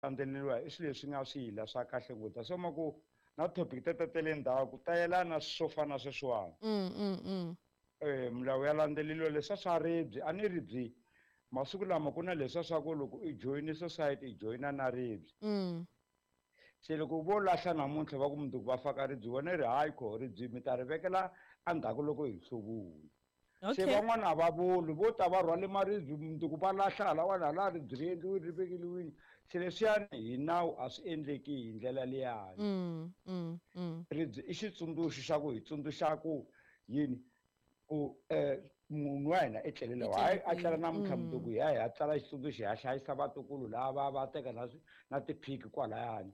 landzeleriwa i swilo leswi nga swiyila swa kahle ngopfu so ma ku na topic tele ndhawu ta yelana swo fana sweswiwani milawu ya landzeleriwa leswa swa ribye a ni ribye masiku lama ku na leswa swa ku loko i join society i joina na ribye se loko vo lahla namuntlha va ku mundzuku va faka ribye wena ri hayi kho ribye mi ta ri vekela endzhaku loko hi hluvula se van'wana a va vuli vo ta va rhwale maribye mundzuku va lahla lawani hala ribye ri endliwile ri vekeliwile se leswiyani hi nawu a swi endleki hi ndlela liyani ribye i xitsundzuxo xa ku hi tsundzuxa ku yini ku munhu wa hina etlelele hayi a tlela namuntlha mundzuku hi ya tsala xitsundzuxo hi ya hlayisa vatukulu lava va teka na tiphiki kwalayani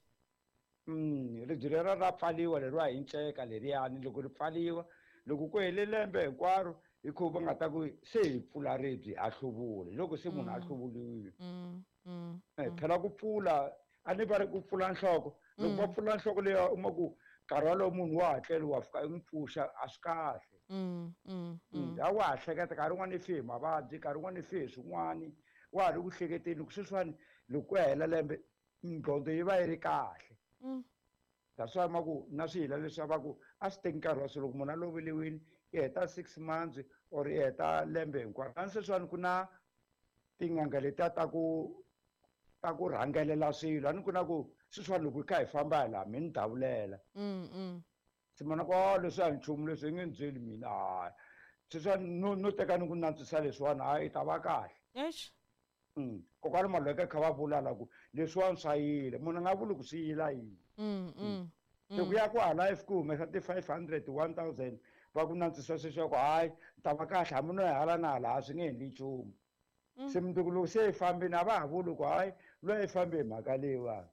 ribye lera ra pfaliwa leriwa hi nceka leriyani loko ri pfaliwa loko ku hele lembe hinkwaro hi kho va nga ta ku se hi pfula ribye a hluvule loko se munhu a hluvuliwile phela ku pfula a ni va ri ku pfula nhloko loko va pfula nhloko leya uma ku nkarhi walowo munhu wa ha tlele wa fika i n'wi pfuxa a swi kahle a wa ha hleketa nkarhi wun'wani i fe hi mavabyi nkarhi wun'wani i fe hi swin'wani wa ha ri ku hleketeni ku sweswiwani loko ku hela lembe nqondo yi va yi ri kahle that's why ma ku na swihila leswi va ku a swi teki nkarhi wa swilo loko munhu a loveliwile i heta 6 months or i heta lembe hinkwaro a ni sweswiwani ku na tin'anga letiya ta ku rhangelela swilo a ni ku na ku sweswiwani loko hi kha hi famba hi laha mi ni davulela se mana ku leswi a hi nchumu leswi hi nge ni byeli mina hayi sweswiwani no teka ni ku nantswisa leswiwani hayi i ta va kahle kokwani malweke kha va vulala ku leswiwani swa yile munhu a nga vuli ku swi yila yini loko ya ku hala if ku humesa ti-500 1000 va ku nantswisa sweswiya ku hayi ni ta va kahle hambi no hi hala na hala swi nge endli nchumu se mundzuku loko se hi fambini a va ha vuli ku hayi loyi hi fambe hi mhaka leyiwani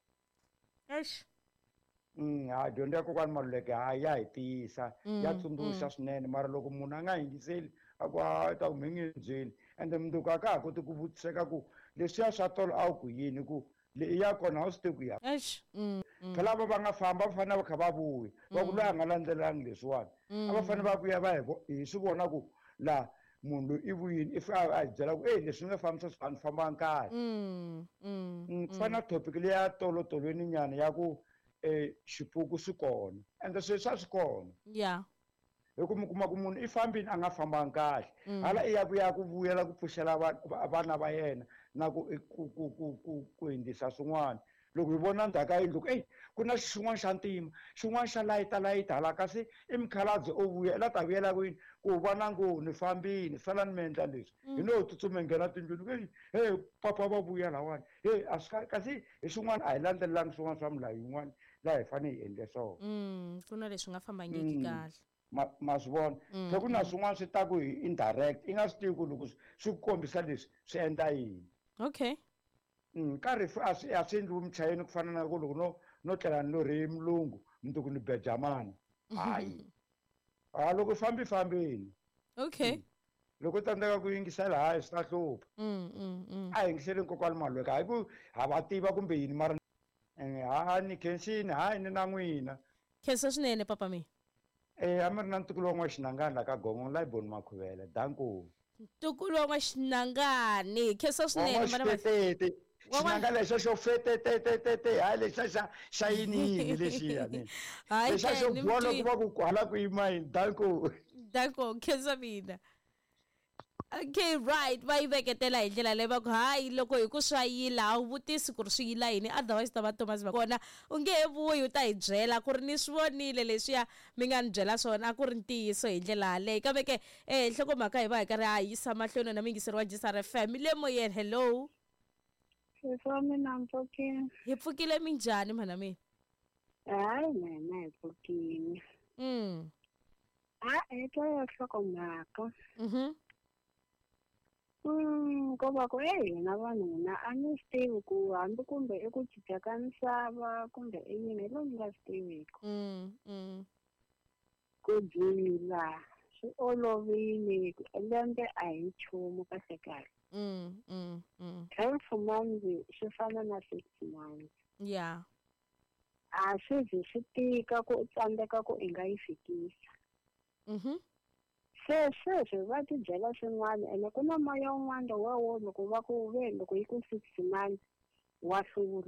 ha dyondzo ya kokwani maluleke hayi ya hi tiyisa ya tsundzuxa swinene mara loko munhu a nga yingiseli a ku hayi ta ku mi nge byeli ende mundzuku a ka ha koti ku vutiseka ku leswiya swa tolo a wu ku yini ku leyi ya kona a wu swi tivi ku ya phela va nga famba va fanele va kha va vuya va ku loyi a nga landzelelangi leswiwani a va fanele va vuya va hi swi vona ku laha munhu loyi i vuyini i fika a hi byela ku leswi nga fambisa swani fambanga kahle ku fana na topic leya tolotolweni nyana ya ku xipuku swi kona ende sweswi a swi kona hi ku mi kuma ku munhu i fambini a nga fambangi kahle hala i ya ku vuyela ku pfuxela vana va yena na ku hindzisa swin'wana loko hi vona ndzhaka yindlu ku ku na xin'wana xa ntima xin'wana xa layita hala kasi i mikhalabye o vuya la ta vuyela kwini ku vona ngo ni fambini sala ni mi endla leswi hi no tsutsuma nghena tindlwini papa va vuya lawani a swi kasi hi swin'wana a hi landzelelangi swin'wana swa milawu yin'wana laha hi fanele hi endle swona ku na leswi nga fambangiki kahle ma swi vona se ku na swin'wana swi ta ku hi indirect i nga swi tivi ku loko swi ku kombisa leswi swi endla yini nkarhi a swi endliwi muchayeni ku fana na ku loko no tlela ni lo rhe mulungu mundzuku ni bejamani hayi loko fambeni loko u tsandzeka ku yingisela hayi swi ta hlupha a hi yingiseleni kokwani malweka hayi ku ha va tiva kumbe yini mara ni khensini hayi ni na n'wina khensa swinene papa mi a mi ri na ntukulu wan'we wa xinangani la ka gongo la iboni makhuvela danku ntukulu wan'we xinangani khensa swinene xinanga lexo xo fetetete hayi lexa xa yini lexiya ni lexa xo bola ku va ku kwala ku yima yini danko khensa mina okay right va yi veketela hi ndlela leyi va ku hayi loko hi ku swa yila a wu vutisi ku ri swi yila yini otherwise ta va Thomas va kona u nge he vuyi u ta hi byela ku ri ni swi vonile leswiya mi nga ni byela swona a ku ri ntiyiso hi ndlela yaleyo kambe ke nhlokomhaka hi va hi karhi a yisa mahlweni na muyingiseri wa Jesar FM le moyeni hello mina mpfukile hi pfukile minjhani mhana mina hayi mina hi pfukile eka ya nhlokomhaka ngoba ku hina vanhuna a ni swi tivi ku hambi kumbe i ku cinca ka misava kumbe i yini hi lomu nga swi tiviki ku dzila swi olovile lembe a hi nchumu kahle kahle 12 months swi fana na 6 months a swi zi swi tika ku u tsandzeka ku i nga yi fikisa sweswi va ti byela swin'wana ene ku na moya wun'wana lowo loko va ku loko yi ku 6 months wa hlula